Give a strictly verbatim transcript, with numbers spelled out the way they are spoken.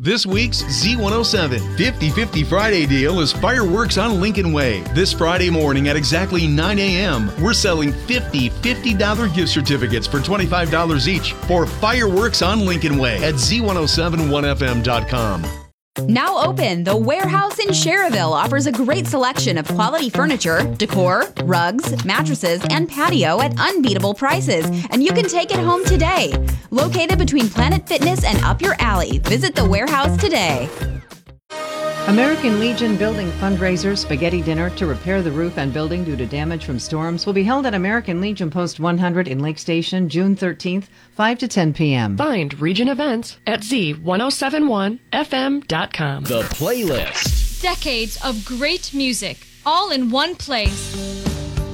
This week's Z one oh seven fifty fifty Friday deal is fireworks on Lincoln Way. This Friday morning at exactly nine a.m., we're selling fifty fifty dollar gift certificates for twenty-five dollars each for fireworks on Lincoln Way at Z ten seventy-one F M dot com. Now open, the Warehouse in Schererville offers a great selection of quality furniture, decor, rugs, mattresses, and patio at unbeatable prices, and you can take it home today. Located between Planet Fitness and Up Your Alley, visit the Warehouse today. American Legion Building Fundraiser Spaghetti Dinner to repair the roof and building due to damage from storms will be held at American Legion Post one hundred in Lake Station, June thirteenth, five to ten p.m. Find Region Events at Z ten seventy-one F M dot com. The Playlist. Decades of great music, all in one place.